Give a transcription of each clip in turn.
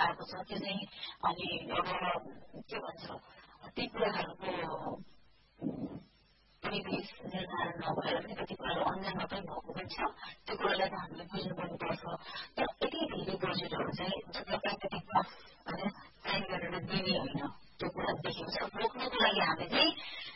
आएको छ त्यो चाहिँ अनि अब के भन्छ ती कुराहरूको परिवेश निर्धारण नभएर पनि कति कुराहरू अन्जानमा पनि भएको पनि छ त्यो कुरालाई त हामीले बुझ्नुपर्छ तर यति धेरै बजेटहरू चाहिँ प्राकृतिक गफ तय गरेर दिने होइन त्यो कुरा देखिन्छ रोक्नको लागि हामी चाहिँ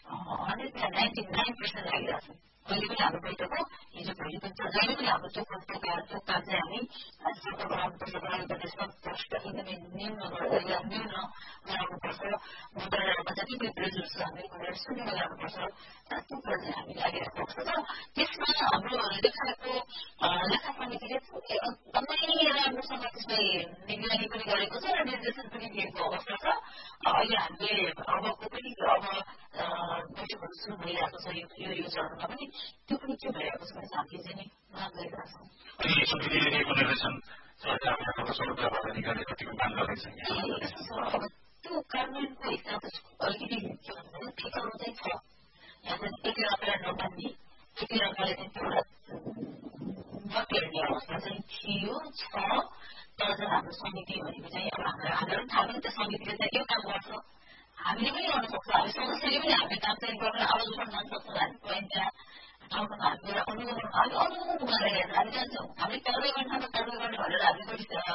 99% लागिरहेको छौँ कहिले पनि हाम्रो बैठक हो हिजो भोलि पनि छ जहिले पनि हाम्रो त्यो काम चाहिँ हामी सफल गराउनुपर्छ प्रदेशमा भ्रष्ट एकदमै न्यून गराउनुपर्छ मन्त्रालयमा जति पनि प्रेजर्स छ हामीले गरेर शून्य गराउनुपर्छ त्यो कुरा चाहिँ हामी लागिरहेको छ र त्यसमा हाम्रो लेखाको लेखा समितिले एकदमै राम्रोसँग त्यसलाई निगरानी पनि गरेको छ र निर्देशन पनि दिएको अवस्था छ अहिले हामीले अबको पनि अब बैठकहरू सुरु भइरहेको छ यो चरणमा पनि त्यो पनि के भइरहेको छ भने हामीले चाहिँ माग गरिरहेका छौँ अनि समितिले कुनै रहेछन् सरकारबाट सरकारबाट निकाल्ने कतिको माग गर्दैछन् अब त्यो कार्यान्वयनको हिसाबले अलिकति के भन्छ भने ठेकाउनु चाहिँ छ यहाँ चाहिँ एकै अर्कालाई नमान्ने एकै अर्काले चाहिँ त्यो नटेर्ने अवस्था चाहिँ थियो छ तर चाहिँ हाम्रो समिति भनेको चाहिँ अब हामीलाई पनि थाहा पनि त्यो समितिले चाहिँ के काम गर्छ हामीले पनि गर्न सक्छ हामी सदस्यले पनि हामीले काम चाहिँ गर्न आवाज उठाउन जान सक्छौँ हामी पोइन्ट त्यहाँ ठाउँमा हामीले अनुगमन गरेर हेर्छ हामी जान्छौँ हामीले कारवाही गर्ने भनेर हामी बसिसकेका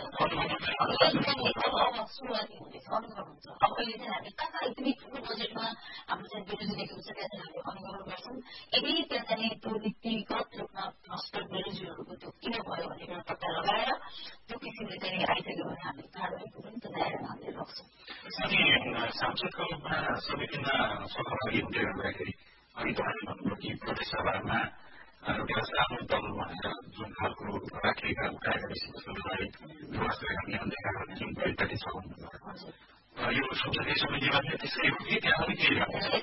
अब सुरुवाती हुँदैछ अनुगमन हुन्छ अब अहिले चाहिँ हामी कहाँ एकदमै ठुलो बजेटमा हाम्रो चाहिँ बेलुजी देखेको छ त्यहाँ चाहिँ हामीले अनुगमन गर्छौँ यदि त्यहाँ चाहिँ त्यो नीतिगत रूपमा भ्रष्ट बेलुजीहरूको त्यो किन भयो भन्ने कुरा पत्ता लगाएर त्यो किसिमले चाहिँ आइसक्यो भने हामी कारवाहीको पनि त्यो दायरामा हामीले राख्छौँ सांसदको रूपमा समितिमा सहभागी हुँदै गर्दाखेरि अनि तपाईँले भन्नुभयो कि प्रदेश सभामा एउटा सानो दल भनेर जुन खालको राखिएका उठाएका विषयवस्तुलाई व्यवस्था गर्ने अध्ययन गर्ने जुन परिपाटी छ भन्नुभयो यो संसदीय समितिमा त्यसै हो कि त्यहाँ पनि केही